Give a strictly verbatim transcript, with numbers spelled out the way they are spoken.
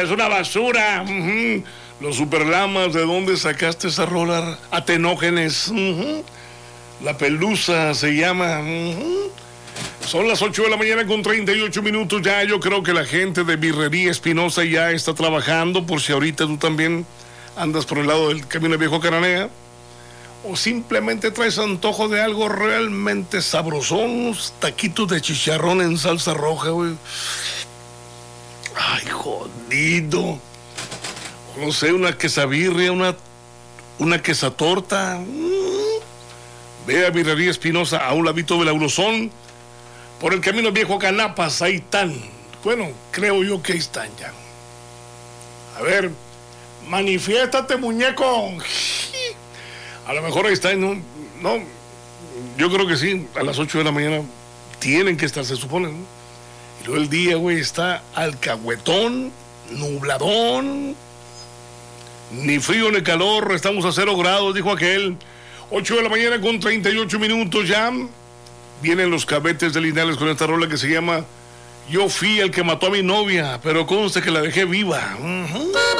que es una basura. Uh-huh. Los Superlamas, ¿de dónde sacaste esa rola? Atenógenes. Uh-huh. La Pelusa se llama. Uh-huh. Son las ocho de la mañana con treinta y ocho minutos ya. Yo creo que la gente de Birrería Espinosa ya está trabajando, por si ahorita tú también andas por el lado del Camino Viejo Cananea, o simplemente traes antojo de algo realmente sabrosón, unos taquitos de chicharrón en salsa roja, güey. Ay, jodido. No sé, una quesabirria, una, una quesatorta. Mm. Ve a Birrería Espinosa, a un ladito del Aurozón, por el Camino Viejo Canapas. Ahí están. Bueno, creo yo que ahí están ya. A ver, manifiéstate, muñeco. A lo mejor ahí están, ¿no? No, yo creo que sí, a las ocho de la mañana tienen que estar, se supone, ¿no? Y luego el día, güey, está alcahuetón, nubladón, ni frío ni calor, estamos a cero grados, dijo aquel. ocho de la mañana con treinta y ocho minutos ya. Vienen los Cabetes de Linares con esta rola que se llama Yo fui el que mató a mi novia, pero conste que la dejé viva. Uh-huh.